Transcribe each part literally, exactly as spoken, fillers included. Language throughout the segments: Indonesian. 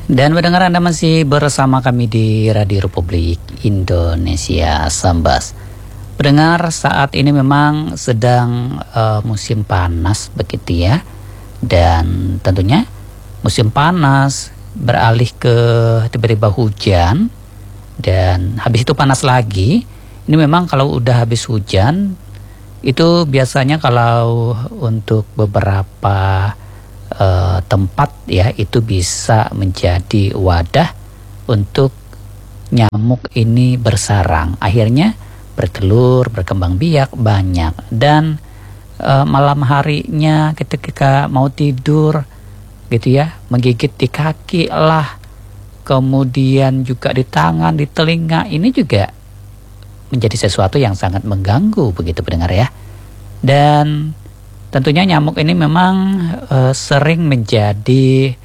Dan mendengar Anda masih bersama kami di Radio Republik Indonesia Sambas. Pendengar, saat ini memang sedang uh, musim panas begitu ya. Dan tentunya musim panas beralih ke tiba-tiba hujan dan habis itu panas lagi. Ini memang kalau udah habis hujan itu biasanya kalau untuk beberapa Uh, tempat ya itu bisa menjadi wadah untuk nyamuk ini bersarang, akhirnya bertelur, berkembang biak banyak. Dan uh, malam harinya ketika mau tidur gitu ya, menggigit di kaki lah, kemudian juga di tangan, di telinga, ini juga menjadi sesuatu yang sangat mengganggu begitu pendengar ya. Dan tentunya nyamuk ini memang e, sering menjadi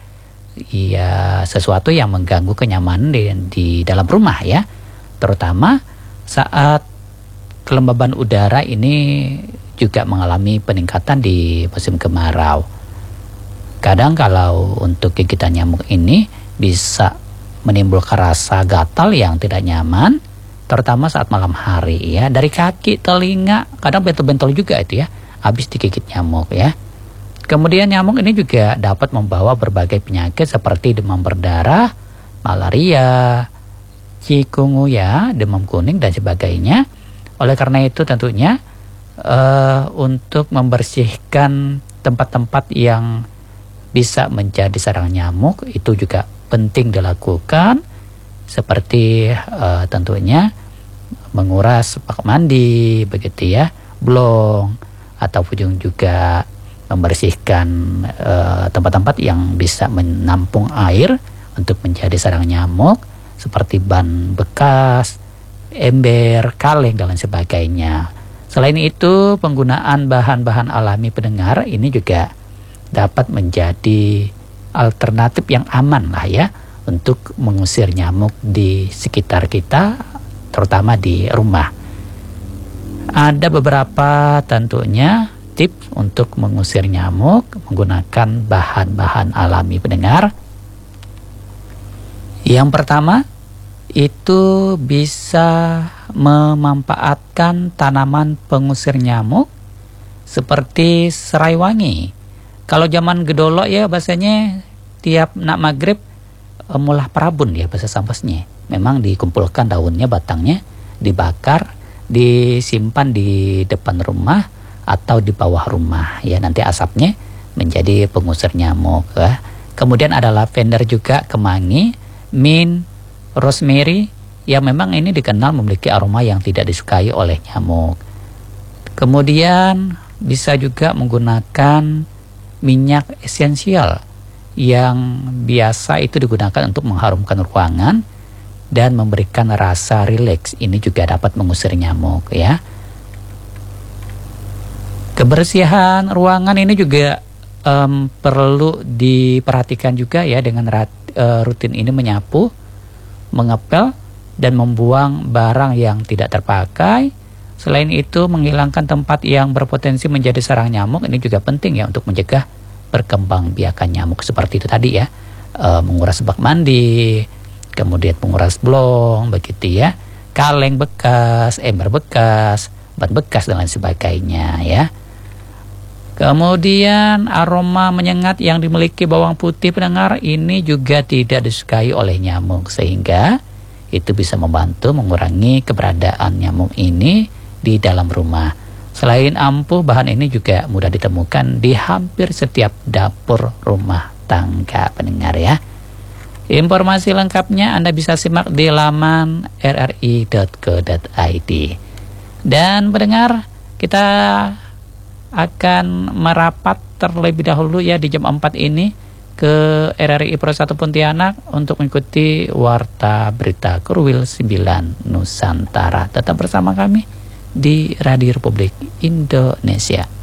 ya sesuatu yang mengganggu kenyamanan di, di dalam rumah ya, terutama saat kelembaban udara ini juga mengalami peningkatan di musim kemarau. Kadang kalau untuk gigitan nyamuk ini bisa menimbulkan rasa gatal yang tidak nyaman, terutama saat malam hari ya, dari kaki, telinga, kadang bentol-bentol juga itu ya, habis digigit nyamuk ya. Kemudian nyamuk ini juga dapat membawa berbagai penyakit seperti demam berdarah, malaria, chikungunya, demam kuning dan sebagainya. Oleh karena itu tentunya uh, untuk membersihkan tempat-tempat yang bisa menjadi sarang nyamuk itu juga penting dilakukan, seperti uh, tentunya menguras pak mandi begitu ya, blong, ataupun juga membersihkan tempat-tempat uh, yang bisa menampung air untuk menjadi sarang nyamuk seperti ban bekas, ember, kaleng dan lain sebagainya. Selain itu, penggunaan bahan-bahan alami pendengar ini juga dapat menjadi alternatif yang aman lah ya untuk mengusir nyamuk di sekitar kita, terutama di rumah. Ada beberapa tentunya tips untuk mengusir nyamuk menggunakan bahan-bahan alami pendengar. Yang pertama itu bisa memanfaatkan tanaman pengusir nyamuk seperti serai wangi. Kalau zaman gedolo ya bahasanya tiap nak maghrib mulah perabun ya bahasa Sambasnya. Memang dikumpulkan daunnya, batangnya dibakar, disimpan di depan rumah atau di bawah rumah ya, nanti asapnya menjadi pengusir nyamuk ya. Kemudian ada lavender juga, kemangi, mint, rosemary yang memang ini dikenal memiliki aroma yang tidak disukai oleh nyamuk. Kemudian bisa juga menggunakan minyak esensial yang biasa itu digunakan untuk mengharumkan ruangan dan memberikan rasa rileks. Ini juga dapat mengusir nyamuk ya. Kebersihan ruangan ini juga um, perlu diperhatikan juga ya, dengan rat, uh, rutin ini menyapu, mengepel dan membuang barang yang tidak terpakai. Selain itu, menghilangkan tempat yang berpotensi menjadi sarang nyamuk ini juga penting ya untuk mencegah berkembang biakan nyamuk seperti itu tadi ya. Uh, menguras bak mandi, kemudian penguras blong begitu ya, kaleng bekas, ember bekas, ban bekas dan lain sebagainya ya. Kemudian aroma menyengat yang dimiliki bawang putih pendengar ini juga tidak disukai oleh nyamuk, sehingga itu bisa membantu mengurangi keberadaan nyamuk ini di dalam rumah. Selain ampuh, bahan ini juga mudah ditemukan di hampir setiap dapur rumah tangga pendengar ya. Informasi lengkapnya Anda bisa simak di laman r r i dot co dot i d. Dan pendengar, kita akan merapat terlebih dahulu ya di jam empat ini ke R R I Pro satu Pontianak untuk mengikuti Warta Berita Kurwil sembilan Nusantara. Tetap bersama kami di Radio Republik Indonesia.